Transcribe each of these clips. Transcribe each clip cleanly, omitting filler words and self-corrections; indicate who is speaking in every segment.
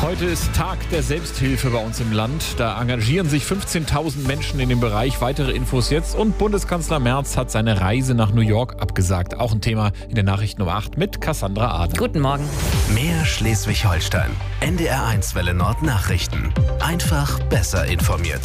Speaker 1: Heute ist Tag der Selbsthilfe bei uns im Land. Da engagieren sich 15.000 Menschen in dem Bereich. Weitere Infos jetzt. Und Bundeskanzler Merz hat seine Reise nach New York abgesagt. Auch ein Thema in der Nachrichten um 8 mit Cassandra Aden.
Speaker 2: Guten Morgen.
Speaker 3: Mehr Schleswig-Holstein. NDR1 Welle Nord Nachrichten. Einfach besser informiert.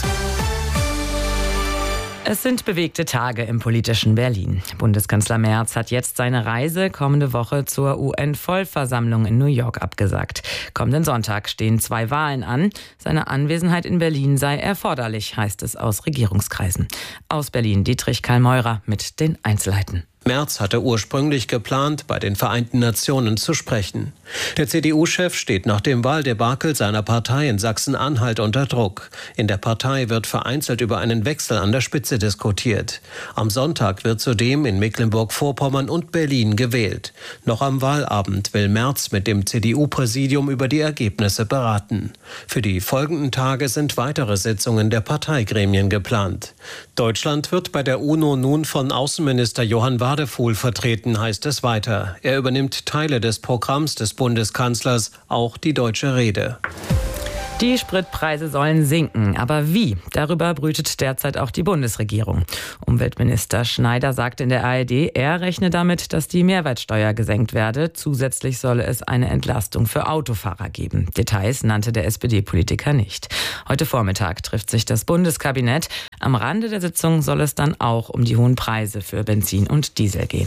Speaker 2: Es sind bewegte Tage im politischen Berlin. Bundeskanzler Merz hat jetzt seine Reise kommende Woche zur UN-Vollversammlung in New York abgesagt. Kommenden Sonntag stehen 2 Wahlen an. Seine Anwesenheit in Berlin sei erforderlich, heißt es aus Regierungskreisen. Aus Berlin Dietrich Karl-Meurer mit den Einzelheiten.
Speaker 4: Merz hatte ursprünglich geplant, bei den Vereinten Nationen zu sprechen. Der CDU-Chef steht nach dem Wahldebakel seiner Partei in Sachsen-Anhalt unter Druck. In der Partei wird vereinzelt über einen Wechsel an der Spitze diskutiert. Am Sonntag wird zudem in Mecklenburg-Vorpommern und Berlin gewählt. Noch am Wahlabend will Merz mit dem CDU-Präsidium über die Ergebnisse beraten. Für die folgenden Tage sind weitere Sitzungen der Parteigremien geplant. Deutschland wird bei der UNO nun von Außenminister Johann Wadephul vertreten, heißt es weiter. Er übernimmt Teile des Programms des Bundeskanzlers, auch die deutsche Rede.
Speaker 2: Die Spritpreise sollen sinken. Aber wie? Darüber brütet derzeit auch die Bundesregierung. Umweltminister Schneider sagte in der ARD, er rechne damit, dass die Mehrwertsteuer gesenkt werde. Zusätzlich solle es eine Entlastung für Autofahrer geben. Details nannte der SPD-Politiker nicht. Heute Vormittag trifft sich das Bundeskabinett. Am Rande der Sitzung soll es dann auch um die hohen Preise für Benzin und Diesel gehen.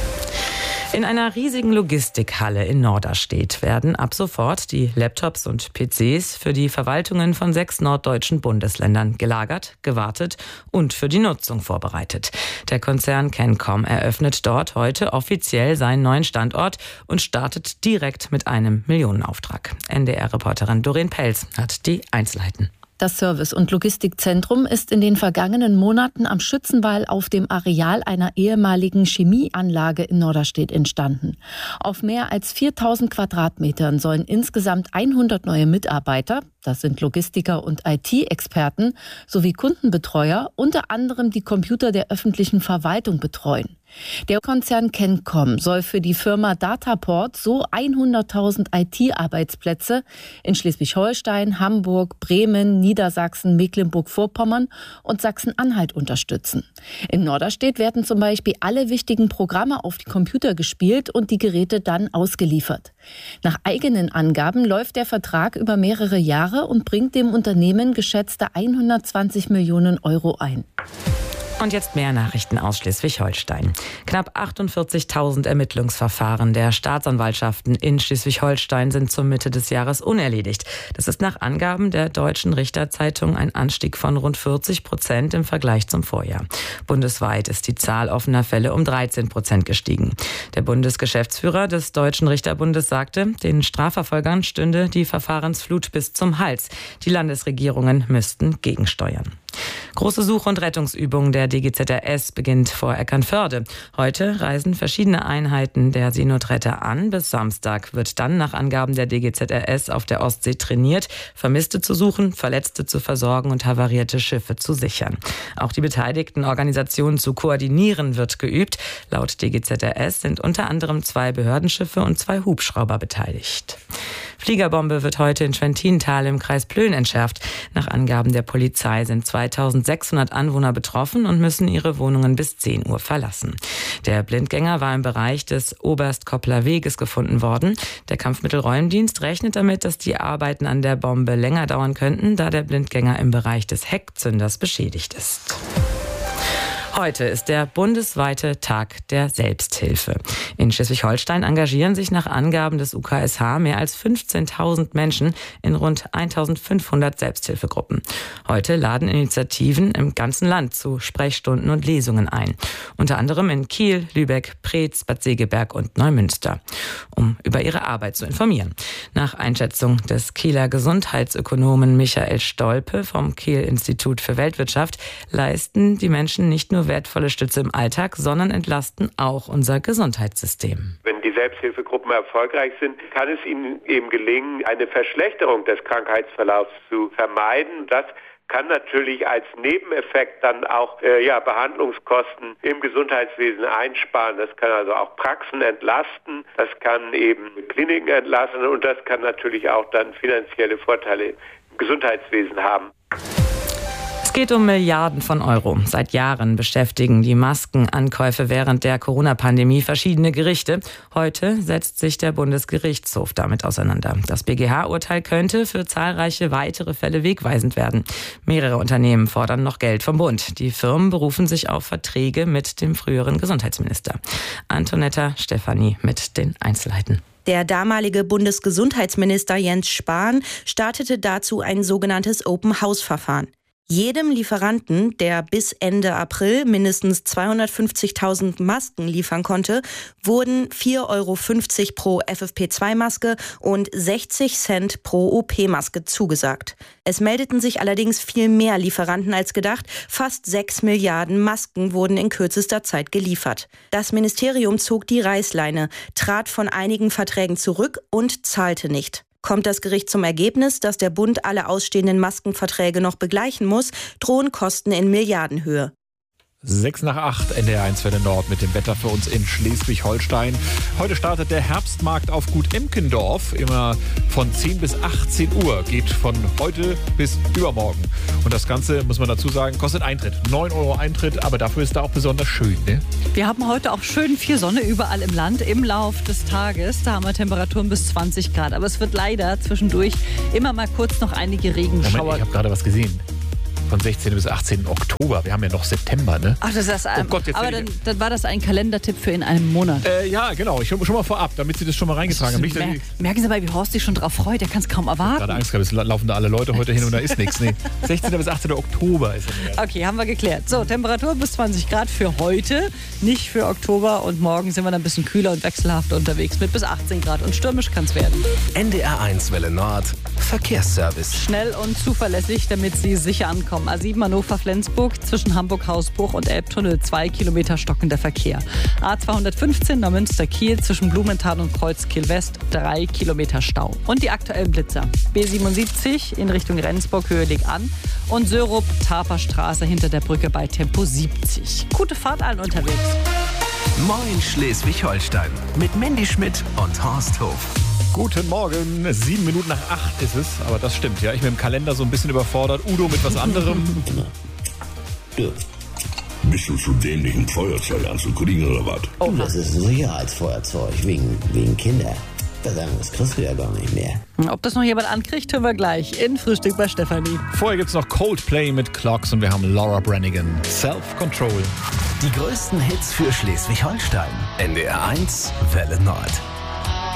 Speaker 2: In einer riesigen Logistikhalle in Norderstedt werden ab sofort die Laptops und PCs für die Verwaltungen von 6 norddeutschen Bundesländern gelagert, gewartet und für die Nutzung vorbereitet. Der Konzern Kencom eröffnet dort heute offiziell seinen neuen Standort und startet direkt mit einem Millionenauftrag. NDR-Reporterin Doreen Pelz hat die Einzelheiten.
Speaker 5: Das Service- und Logistikzentrum ist in den vergangenen Monaten am Schützenwall auf dem Areal einer ehemaligen Chemieanlage in Norderstedt entstanden. Auf mehr als 4.000 Quadratmetern sollen insgesamt 100 neue Mitarbeiter, das sind Logistiker und IT-Experten, sowie Kundenbetreuer, unter anderem die Computer der öffentlichen Verwaltung betreuen. Der Konzern Kencom soll für die Firma Dataport so 100.000 IT-Arbeitsplätze in Schleswig-Holstein, Hamburg, Bremen, Niedersachsen, Mecklenburg-Vorpommern und Sachsen-Anhalt unterstützen. In Norderstedt werden zum Beispiel alle wichtigen Programme auf die Computer gespielt und die Geräte dann ausgeliefert. Nach eigenen Angaben läuft der Vertrag über mehrere Jahre und bringt dem Unternehmen geschätzte 120 Millionen Euro ein.
Speaker 2: Und jetzt mehr Nachrichten aus Schleswig-Holstein. Knapp 48.000 Ermittlungsverfahren der Staatsanwaltschaften in Schleswig-Holstein sind zur Mitte des Jahres unerledigt. Das ist nach Angaben der Deutschen Richterzeitung ein Anstieg von rund 40% im Vergleich zum Vorjahr. Bundesweit ist die Zahl offener Fälle um 13% gestiegen. Der Bundesgeschäftsführer des Deutschen Richterbundes sagte, den Strafverfolgern stünde die Verfahrensflut bis zum Hals. Die Landesregierungen müssten gegensteuern. Große Such- und Rettungsübung der DGZRS beginnt vor Eckernförde. Heute reisen verschiedene Einheiten der Seenotretter an. Bis Samstag wird dann nach Angaben der DGZRS auf der Ostsee trainiert, Vermisste zu suchen, Verletzte zu versorgen und havarierte Schiffe zu sichern. Auch die beteiligten Organisationen zu koordinieren wird geübt. Laut DGZRS sind unter anderem 2 Behördenschiffe und 2 Hubschrauber beteiligt. Fliegerbombe wird heute in Schwentintal im Kreis Plön entschärft. Nach Angaben der Polizei sind 2.600 Anwohner betroffen und müssen ihre Wohnungen bis 10 Uhr verlassen. Der Blindgänger war im Bereich des Oberstkoppler Weges gefunden worden. Der Kampfmittelräumdienst rechnet damit, dass die Arbeiten an der Bombe länger dauern könnten, da der Blindgänger im Bereich des Heckzünders beschädigt ist. Heute ist der bundesweite Tag der Selbsthilfe. In Schleswig-Holstein engagieren sich nach Angaben des UKSH mehr als 15.000 Menschen in rund 1.500 Selbsthilfegruppen. Heute laden Initiativen im ganzen Land zu Sprechstunden und Lesungen ein. Unter anderem in Kiel, Lübeck, Preetz, Bad Segeberg und Neumünster, um über ihre Arbeit zu informieren. Nach Einschätzung des Kieler Gesundheitsökonomen Michael Stolpe vom Kiel-Institut für Weltwirtschaft leisten die Menschen nicht nur wertvolle Stütze im Alltag, sondern entlasten auch unser Gesundheitssystem.
Speaker 6: Wenn die Selbsthilfegruppen erfolgreich sind, kann es ihnen eben gelingen, eine Verschlechterung des Krankheitsverlaufs zu vermeiden. Das kann natürlich als Nebeneffekt dann auch Behandlungskosten im Gesundheitswesen einsparen. Das kann also auch Praxen entlasten, das kann eben Kliniken entlasten und das kann natürlich auch dann finanzielle Vorteile im Gesundheitswesen haben.
Speaker 2: Es geht um Milliarden von Euro. Seit Jahren beschäftigen die Maskenankäufe während der Corona-Pandemie verschiedene Gerichte. Heute setzt sich der Bundesgerichtshof damit auseinander. Das BGH-Urteil könnte für zahlreiche weitere Fälle wegweisend werden. Mehrere Unternehmen fordern noch Geld vom Bund. Die Firmen berufen sich auf Verträge mit dem früheren Gesundheitsminister. Antonetta Stefani mit den Einzelheiten.
Speaker 7: Der damalige Bundesgesundheitsminister Jens Spahn startete dazu ein sogenanntes Open-House-Verfahren. Jedem Lieferanten, der bis Ende April mindestens 250.000 Masken liefern konnte, wurden 4,50 € pro FFP2-Maske und 60 Cent pro OP-Maske zugesagt. Es meldeten sich allerdings viel mehr Lieferanten als gedacht. Fast 6 Milliarden Masken wurden in kürzester Zeit geliefert. Das Ministerium zog die Reißleine, trat von einigen Verträgen zurück und zahlte nicht. Kommt das Gericht zum Ergebnis, dass der Bund alle ausstehenden Maskenverträge noch begleichen muss, drohen Kosten in Milliardenhöhe.
Speaker 1: 7:06, NDR 1 Welle Nord mit dem Wetter für uns in Schleswig-Holstein. Heute startet der Herbstmarkt auf Gut Imkendorf, immer von 10 bis 18 Uhr, geht von heute bis übermorgen. Und das Ganze, muss man dazu sagen, kostet Eintritt. 9 € Eintritt, aber dafür ist da auch besonders schön, ne?
Speaker 8: Wir haben heute auch schön viel Sonne überall im Land im Lauf des Tages. Da haben wir Temperaturen bis 20 Grad. Aber es wird leider zwischendurch immer mal kurz noch einige Regenschauer.
Speaker 1: Moment, ich habe gerade was gesehen. Von 16. bis 18. Oktober. Wir haben ja noch September, ne?
Speaker 8: Ach, das ist aber dann war das ein Kalendertipp für in einem Monat.
Speaker 1: Ja, genau. Ich schon mal vorab, damit Sie das schon mal reingetragen haben.
Speaker 8: Merken Sie mal, wie Horst sich schon drauf freut. Der kann es kaum erwarten.
Speaker 1: Ich habe gerade Angst gehabt, es laufen da alle Leute heute hin und da ist nichts. Nee, 16. bis 18. Oktober ist es.
Speaker 8: Okay, haben wir geklärt. So, Temperatur bis 20 Grad für heute, nicht für Oktober. Und morgen sind wir dann ein bisschen kühler und wechselhafter unterwegs mit bis 18 Grad. Und stürmisch kann es werden.
Speaker 3: NDR 1 Welle Nord, Verkehrsservice.
Speaker 8: Schnell und zuverlässig, damit Sie sicher ankommen. A7 Hannover-Flensburg zwischen Hamburg-Hausbruch und Elbtunnel 2 Kilometer stockender Verkehr. A215 Neumünster-Kiel zwischen Blumenthal und Kreuzkiel-West 3 Kilometer Stau. Und die aktuellen Blitzer. B77 in Richtung Rendsburg, Höhe Leg an und Sörup-Taferstraße hinter der Brücke bei Tempo 70. Gute Fahrt allen unterwegs.
Speaker 3: Moin Schleswig-Holstein mit Mandy Schmidt und Horst Hof.
Speaker 1: Guten Morgen, 7:07 ist es, aber das stimmt, ja. Ich bin im Kalender so ein bisschen überfordert. Udo mit was anderem.
Speaker 9: Du, bist du zu dämlich, ein Feuerzeug anzukriegen oder was?
Speaker 10: Oh, das ist ein Sicherheitsfeuerzeug, wegen Kinder. Das kriegst du ja gar nicht mehr.
Speaker 8: Ob das noch jemand ankriegt, hören wir gleich in Frühstück bei Stefanie.
Speaker 1: Vorher gibt's noch Coldplay mit Clocks und wir haben Laura Branigan. Self-Control.
Speaker 3: Die größten Hits für Schleswig-Holstein. NDR 1 Welle Nord.